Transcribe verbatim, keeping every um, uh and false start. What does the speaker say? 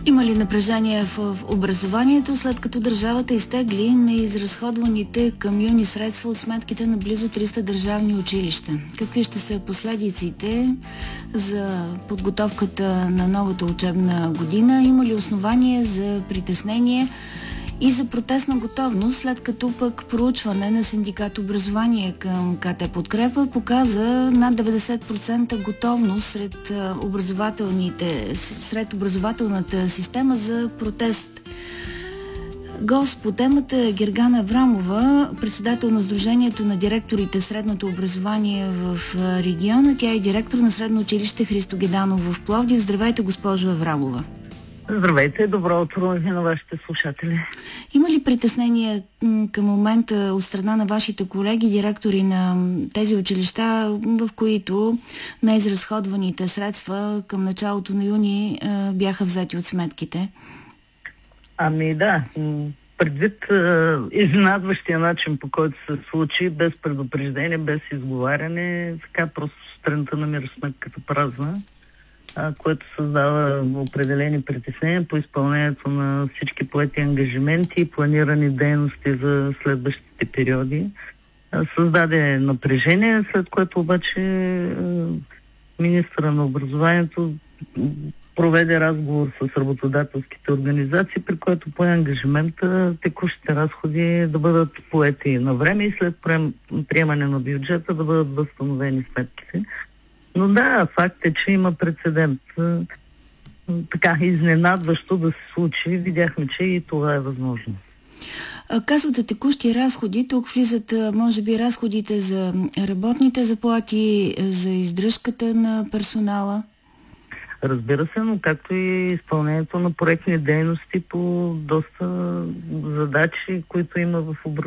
Има ли напрежение в образованието, след като държавата изтегли неизразходваните към юни средства от сметките на близо триста държавни училища? Какви ще са последиците за подготовката на новата учебна година? Има ли основание за притеснение и за протестна готовност, след като пък проучване на синдикат образование към КТ Подкрепа показа над деветдесет процента готовност сред образователните, сред образователната система за протест? Гост по темата е Гергана Аврамова, председател на Сдружението на директорите средното образование в региона. Тя е директор на средно училище Христо Геданов в Пловдив. Здравейте, госпожо Аврамова. Здравейте, добро утро и на вашите слушатели. Има ли притеснение към момента от страна на вашите колеги, директори на тези училища, в които неизразходваните средства към началото на юни бяха взети от сметките? Ами да, предвид е, изненадващия начин, по който се случи, без предупреждение, без изговаряне, така просто сутринта намира сметката празна, което създава определени притеснения по изпълнението на всички поети ангажименти и планирани дейности за следващите периоди. Създаде напрежение, след което обаче министъра на образованието проведе разговор с работодателските организации, при който пое ангажимента текущите разходи да бъдат поети на време и след приемане на бюджета да бъдат възстановени сметките. Но да, факт е, че има прецедент. Така, изненадващо да се случи. Видяхме, че и това е възможно. Казвате текущи разходи. Тук влизат, може би, разходите за работните заплати, за издръжката на персонала. Разбира се, но както и изпълнението на проектни дейности по доста задачи, които има в образованието.